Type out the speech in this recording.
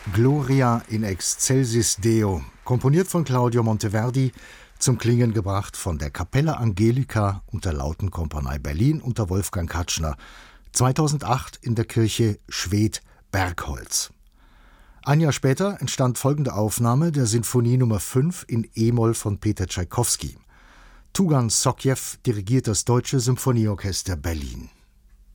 Gloria in excelsis Deo, komponiert von Claudio Monteverdi, zum Klingen gebracht von der Capella Angelica und der Lautenkompanie Berlin unter Wolfgang Katschner, 2008 in der Kirche Schwedt-Bergholz. Ein Jahr später entstand folgende Aufnahme der Sinfonie Nummer 5 in E-Moll von Peter Tschaikowski. Tugan Sokhiev dirigiert das Deutsche Symphonieorchester Berlin.